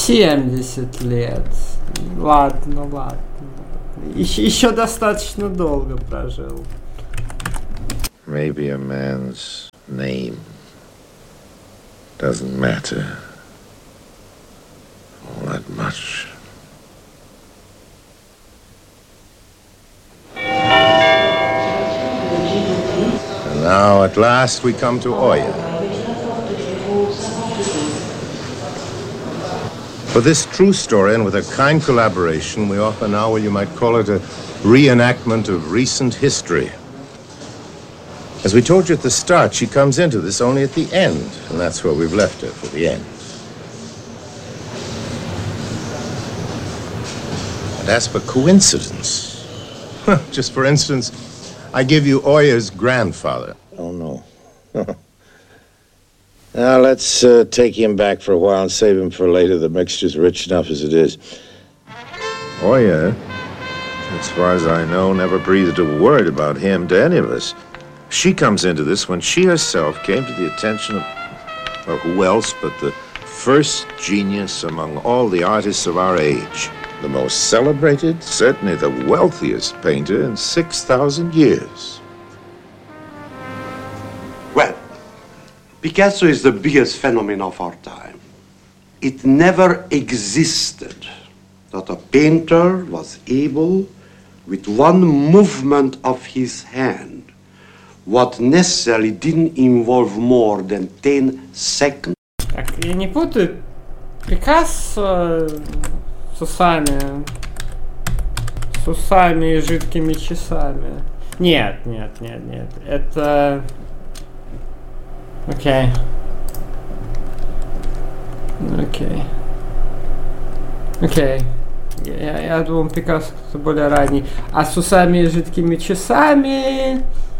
70 лет. Ладно. Еще достаточно долго прожил. Maybe a man's name doesn't matter all that much. And now, at last, we come to Oya. For this true story, and with a kind collaboration, we offer now, well, you might call it a reenactment of recent history. As we told you at the start, she comes into this only at the end, and that's where we've left her for the end. And as for coincidence, just for instance, I give you Oya's grandfather. Oh, no. Now, let's take him back for a while and save him for later. The mixture's rich enough as it is. Oya, as far as I know, never breathed a word about him to any of us. She comes into this when she herself came to the attention of, well, who else but the first genius among all the artists of our age. The most celebrated, certainly the wealthiest painter in 6,000 years. Well, Picasso is the biggest phenomenon of our time. It never existed that a painter was able, with one movement of his hand, what necessarily didn't involve more than 10 seconds. Так, я не путаю Пикассо с усами и жидкими часами. Нет. Это... Окей. Я думал, Пикассо кто-то более ранний. А с усами и жидкими часами...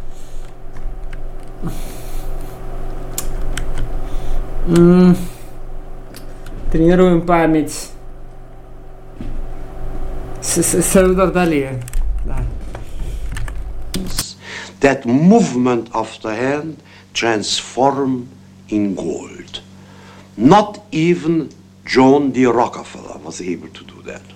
Тренируем память. Сальвадор Дали. Да. That movement of the hand transformed in gold. Not even John D. Rockefeller was able to do that.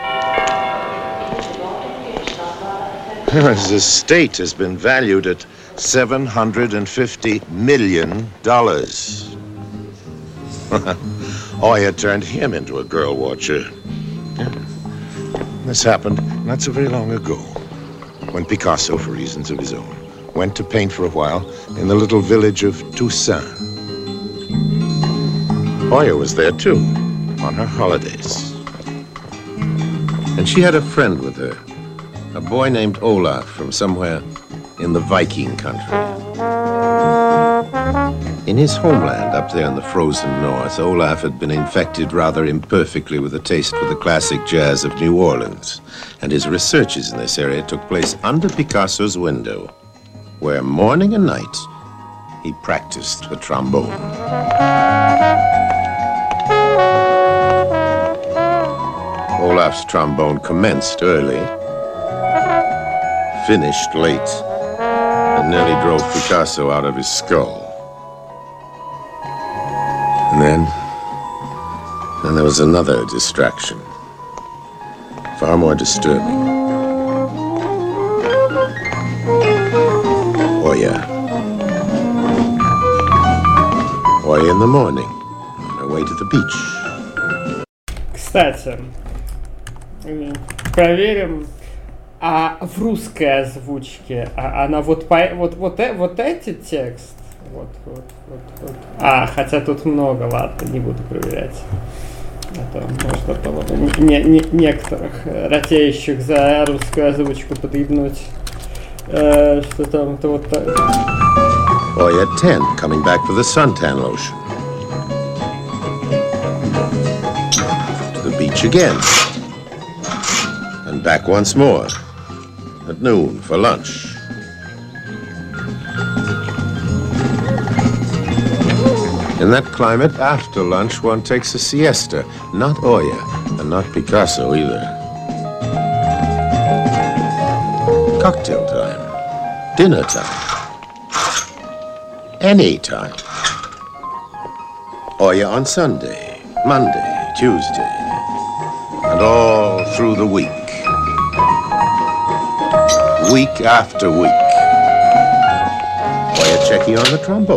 His estate has been valued at $750 million. Oya turned him into a girl watcher. This happened not so very long ago, when Picasso, for reasons of his own, went to paint for a while in the little village of Toussaint. Oya was there too, on her holidays. And she had a friend with her, a boy named Olaf from somewhere in the Viking country. In his homeland up there in the frozen north, Olaf had been infected rather imperfectly with a taste for the classic jazz of New Orleans, and his researches in this area took place under Picasso's window, where morning and night he practiced the trombone. Olaf's trombone commenced early, finished late, and nearly drove Picasso out of his skull. And then there was another distraction, far more disturbing. Oya in the morning, on her way to the beach. Кстати, проверим, а в русской озвучке она вот эти текст, вот. Хотя тут много, ладно, не буду проверять. А то может от того некоторых ратеющих за русскую озвучку подъебнуть, что там это вот так. Oya 10, coming back for the suntan lotion. To the beach again. And back once more. At noon for lunch. In that climate, after lunch, one takes a siesta. Not Oya, and not Picasso either. Cocktail time. Dinner time. Any time. Oya on Sunday, Monday, Tuesday, and all through the week. Week after week. Wyachecky on the trombone.